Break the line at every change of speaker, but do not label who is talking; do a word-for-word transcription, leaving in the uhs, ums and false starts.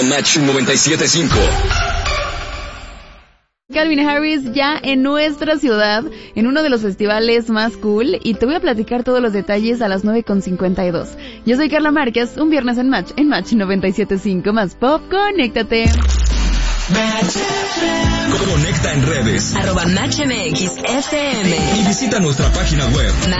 arroba Match noventa y siete punto cinco.
Calvin Harris ya en nuestra ciudad, en uno de los festivales más cool, y te voy a platicar todos los detalles a las nueve con cincuenta y dos. Yo soy Carla Márquez, un viernes en Match, en Match noventa y siete punto cinco más pop, conéctate.
Conecta en redes
arroba Match M X F M
y visita nuestra página web